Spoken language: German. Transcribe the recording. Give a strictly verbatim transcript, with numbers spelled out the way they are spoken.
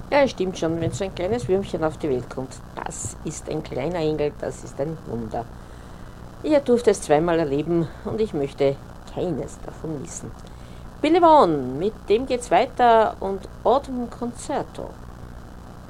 Ja, es stimmt schon, wenn so ein kleines Würmchen auf die Welt kommt. Das ist ein kleiner Engel, das ist ein Wunder. Ich durfte es zweimal erleben und ich möchte keines davon missen. Billy Vaughan, mit dem geht's weiter und Autumn Concerto.